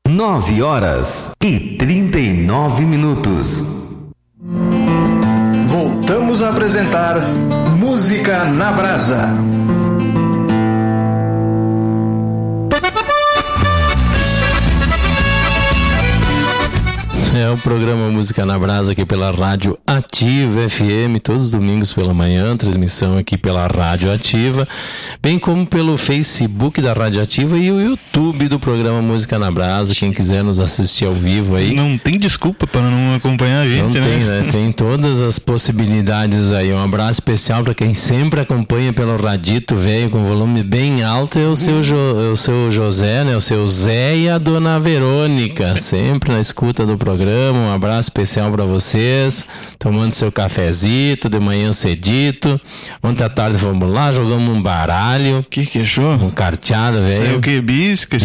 9h39. Voltamos a apresentar Música na Brasa. É o programa Música na Brasa aqui pela Rádio Ativa FM, todos os domingos pela manhã, transmissão aqui pela Rádio Ativa, bem como pelo Facebook da Rádio Ativa e o YouTube do programa Música na Brasa. Quem quiser nos assistir ao vivo aí. Não tem desculpa para não acompanhar a gente, não tem, né? Tem todas as possibilidades aí. Um abraço especial para quem sempre acompanha pelo radito velho com volume bem alto, é o seu José, né? O seu Zé e a dona Verônica, sempre na escuta do programa. Um abraço especial para vocês, tomando seu cafezito de manhã cedito. Ontem à tarde fomos lá, jogamos um baralho. Que achou? Um carteado, velho. Saiu o que? Bisca.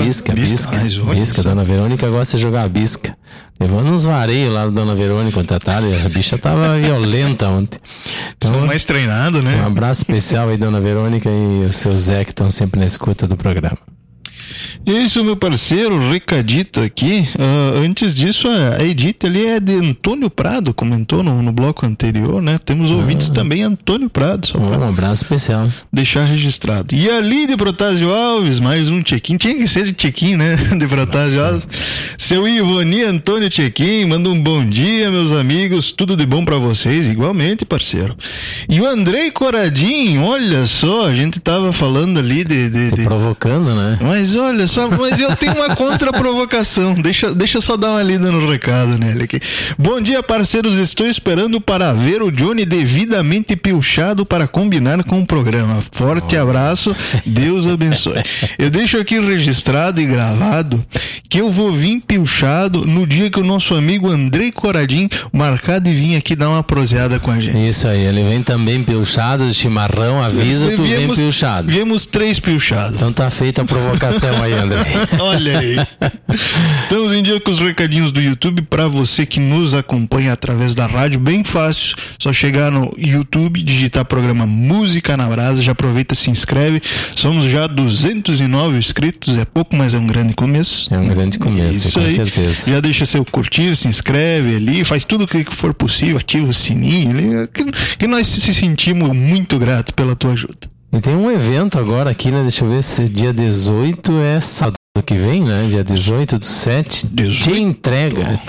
A dona Verônica gosta de jogar bisca. Levando uns vareios lá da dona Verônica ontem à tarde. A bicha tava violenta ontem. Então, são mais treinados, né? Um abraço especial aí, dona Verônica e o seu Zé, que estão sempre na escuta do programa. Isso, meu parceiro, recadito aqui. Antes disso, a Edith ali é de Antônio Prado, comentou no bloco anterior, né? Temos ouvintes também, Antônio Prado. Só um abraço especial. Deixar registrado. E ali de Protásio Alves, mais um check-in. Tinha que ser de check-in, né? De Protásio Alves. Seu Ivoni Antônio Check-in, manda um bom dia, meus amigos. Tudo de bom pra vocês, igualmente, parceiro. E o Andrei Coradim, olha só, a gente tava falando ali de... provocando, né? Mas olha só, mas eu tenho uma contra-provocação. Deixa eu só dar uma lida no recado nele aqui. Bom dia, parceiros. Estou esperando para ver o Johnny devidamente pilchado para combinar com o programa. Forte abraço. Deus abençoe. Eu deixo aqui registrado e gravado que eu vou vir pilchado no dia que o nosso amigo Andrei Coradim marcar de vir aqui dar uma proseada com a gente. Isso aí, ele vem também pilchado de chimarrão, avisa, tu vem pilchado. Viemos 3 pilchados. Então tá feita a provocação aí, André. Olha aí. Estamos em dia com os recadinhos do YouTube para você que nos acompanha através da rádio, bem fácil. Só chegar no YouTube, digitar programa Música na Brasa, já aproveita, se inscreve. Somos já 209 inscritos, é pouco, mas é um grande começo. É um grande começo, isso com aí. certeza. Já deixa seu curtir, se inscreve ali, faz tudo o que for possível, ativa o sininho ali, que nós se sentimos muito gratos pela tua ajuda. E tem um evento agora aqui, né? Deixa eu ver se dia 18 é sábado que vem, né? Dia 18/7. Te entrega.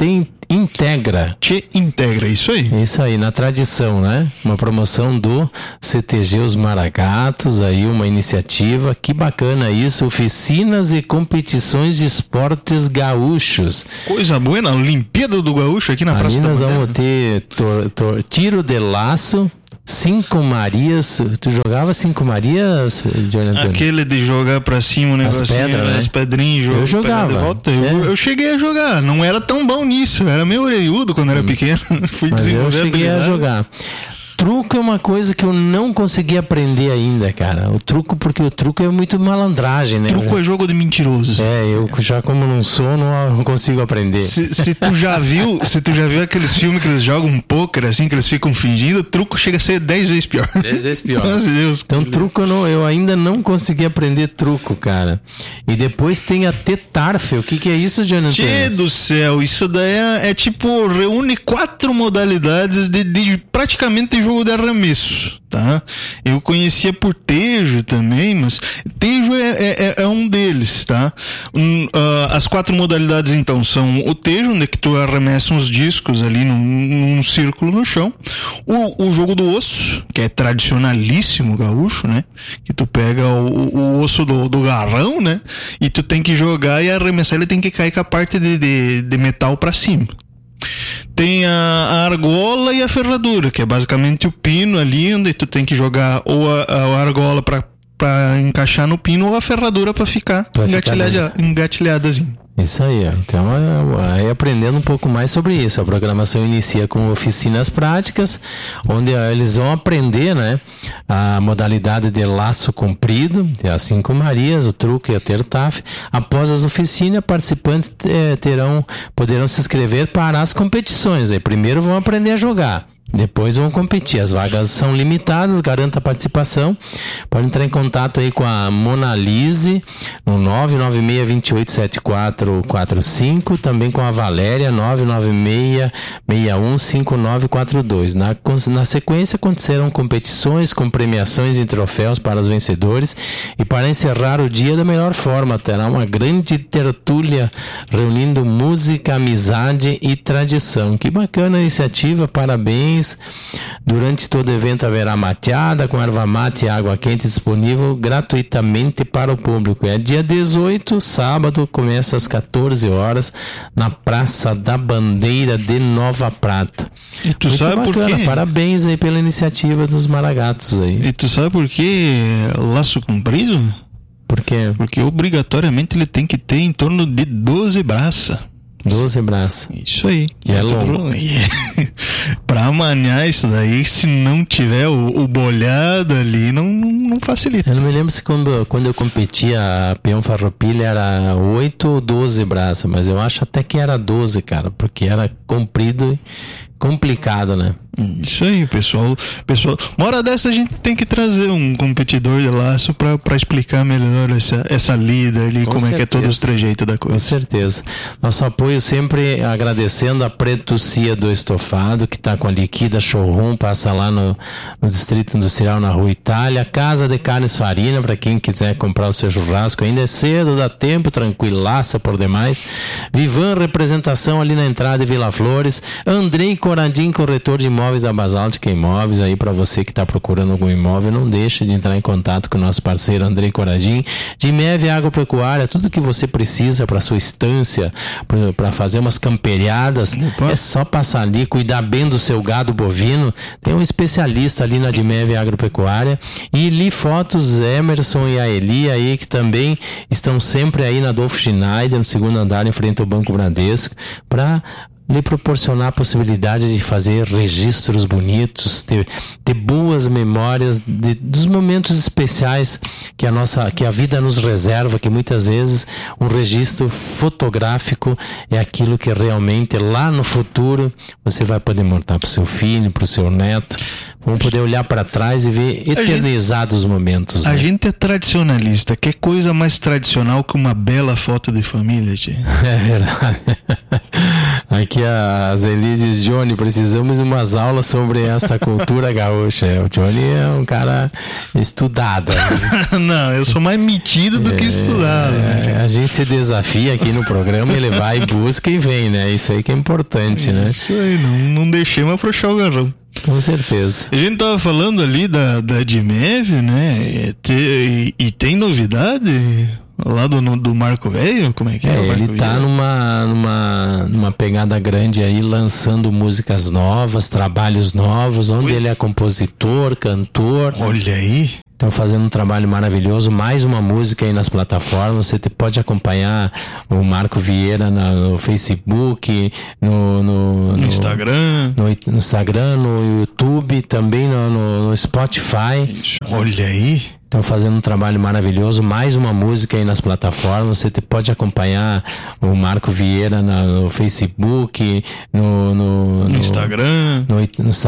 Te integra, isso aí. Isso aí, na tradição, né? Uma promoção do CTG Os Maragatos, aí uma iniciativa, que bacana isso, oficinas e competições de esportes gaúchos. Coisa boa, na Olimpíada do Gaúcho aqui na Praça da Nós Bandeira. vamos ter tiro de laço, 5 Marias. Tu jogava 5 Marias, Johnny Antônio? Aquele de jogar pra cima o negocinho, as pedras, né? As pedrinhas. Eu jogava. De volta. Eu cheguei a jogar, não era tão bom nisso, era meio orelhudo quando era pequeno. Fui Mas eu desenvolver cheguei a jogar. Truco é uma coisa que eu não consegui aprender ainda, cara. Porque o truco é muito malandragem, né? Truco é jogo de mentiroso. Eu já como não sou, não consigo aprender. Se tu já viu aqueles filmes que eles jogam poker, assim, que eles ficam fingindo, o truco chega a ser 10 vezes pior. 10 vezes pior. Nossa, Deus. Então truco eu ainda não consegui aprender truco, cara. E depois tem a Tetarfe. O que é isso, Johnny Antônio? Tchê do céu, isso daí é tipo, reúne 4 modalidades de praticamente jogo de arremesso, tá? Eu conhecia por Tejo também, mas Tejo é um deles, tá? As 4 modalidades então são o Tejo, onde que tu arremessa uns discos ali num círculo no chão, o jogo do osso, que é tradicionalíssimo gaúcho, né? Que tu pega o osso do garrão, né? E tu tem que jogar e arremessar, ele tem que cair com a parte de metal pra cima. Tem a argola e a ferradura, que é basicamente o pino ali, onde tu tem que jogar ou a argola pra encaixar no pino ou a ferradura pra ficar engatilhadazinho. Isso aí, ó. Então, aí aprendendo um pouco mais sobre isso. A programação inicia com oficinas práticas, onde eles vão aprender, né, a modalidade de laço comprido, as 5 Marias, o truco e a Tetarfe. Após as oficinas, participantes poderão se inscrever para as competições. Aí primeiro vão aprender a jogar. Depois vão competir. As vagas são limitadas, garanta a participação. Pode entrar em contato aí com a Monalise no 996-287445, também com a Valéria 996-615942. Na sequência acontecerão competições com premiações e troféus para os vencedores, e para encerrar o dia da melhor forma terá uma grande tertúlia reunindo música, amizade e tradição. Que bacana a iniciativa, parabéns. Durante todo o evento haverá mateada com erva mate e água quente disponível gratuitamente para o público. É dia 18, sábado, começa às 14 horas na Praça da Bandeira de Nova Prata. E tu muito sabe bacana. por quê? Parabéns aí pela iniciativa dos maragatos aí. E tu sabe por que laço comprido? Por quê? Porque obrigatoriamente ele tem que ter em torno de 12 braças. 12 braços. Isso aí. E é longo. Pra manhar isso daí, se não tiver o bolhado ali, não facilita. Eu não me lembro se quando eu competia a peão farroupilha era 8 ou 12 braças, mas eu acho até que era 12, cara, porque era comprido e complicado, né? Isso aí, pessoal. Uma hora dessa a gente tem que trazer um competidor de laço pra explicar melhor essa lida ali, Com como certeza. é que é todos os trejeitos da coisa. Com certeza. Nosso apoio sempre agradecendo a Preto Cia do Estofado, que está com a Liquida Showroom, passa lá no Distrito Industrial, na Rua Itália. Casa de Carnes Farina, para quem quiser comprar o seu churrasco, ainda é cedo, dá tempo, tranquilaça por demais. Vivan Representação ali na entrada de Vila Flores. Andrei Coradim, corretor de imóveis da Basáltica Imóveis, aí para você que está procurando algum imóvel, não deixe de entrar em contato com o nosso parceiro Andrei Coradim. De Meve Agropecuária, tudo que você precisa para sua estância, para fazer umas camperiadas, é só passar ali, cuidar bem do seu gado bovino. Tem um especialista ali na Dimeve Agropecuária. E Li Fotos, Emerson e a Eli aí, que também estão sempre aí na Adolfo Schneider, no segundo andar, em frente ao Banco Bradesco, para lhe proporcionar a possibilidade de fazer registros bonitos, ter boas memórias dos momentos especiais que a vida nos reserva, que muitas vezes um registro fotográfico é aquilo que realmente lá no futuro você vai poder mostrar para o seu filho, para o seu neto, vão poder olhar para trás e ver eternizados os momentos. A né? gente é tradicionalista, que coisa mais tradicional que uma bela foto de família, tia? É verdade. Aqui a Zeli diz: Johnny, precisamos de umas aulas sobre essa cultura gaúcha. O Johnny é um cara estudado. Não, eu sou mais metido do que estudado. Né? A gente se desafia aqui no programa, ele vai, busca e vem, né? Isso aí que é importante, né? Isso aí, não deixemos afrouxar o garrão. Com certeza. A gente tava falando ali da Dimeve, né? E tem novidade lá do Marco Velho? Como é que é? Ele tá numa pegada grande aí, lançando músicas novas, trabalhos novos, onde ele é compositor, cantor. Olha aí. Estão fazendo um trabalho maravilhoso, mais uma música aí nas plataformas. Você pode acompanhar o Marco Vieira no Facebook, no Instagram. No Instagram, no YouTube, também no Spotify. Olha aí. Estão fazendo um trabalho maravilhoso, mais uma música aí nas plataformas. Você pode acompanhar o Marco Vieira no Facebook, no Instagram. No Instagram.